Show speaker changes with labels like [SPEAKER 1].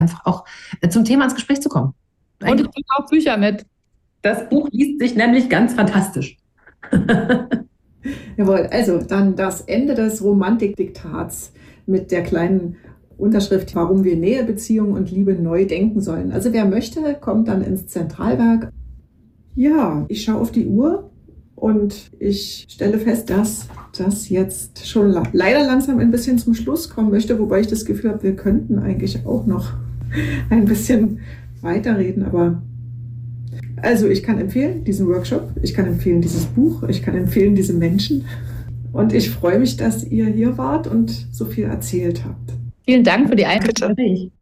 [SPEAKER 1] einfach auch zum Thema ins Gespräch zu kommen.
[SPEAKER 2] Und ich bringe auch Bücher mit.
[SPEAKER 1] Das Buch liest sich nämlich ganz fantastisch.
[SPEAKER 3] Jawohl, also dann das Ende des Romantikdiktats mit der kleinen Unterschrift, warum wir Nähe, Beziehung und Liebe neu denken sollen. Also wer möchte, kommt dann ins Zentralwerk. Ja, ich schaue auf die Uhr und ich stelle fest, dass das jetzt schon leider langsam ein bisschen zum Schluss kommen möchte, wobei ich das Gefühl habe, wir könnten eigentlich auch noch ein bisschen weiterreden, aber also ich kann empfehlen diesen Workshop, ich kann empfehlen dieses Buch, ich kann empfehlen diese Menschen und ich freue mich, dass ihr hier wart und so viel erzählt habt.
[SPEAKER 2] Vielen Dank für die Einladung.